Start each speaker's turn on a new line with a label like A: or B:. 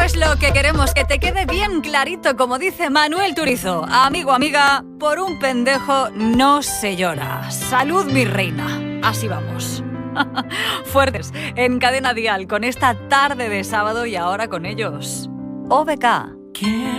A: es lo que queremos, que te quede bien clarito, como dice Manuel Turizo. Amigo, amiga, por un pendejo no se llora. Salud, mi reina. Así vamos. Fuertes en Cadena Dial con esta tarde de sábado y ahora con ellos OBK.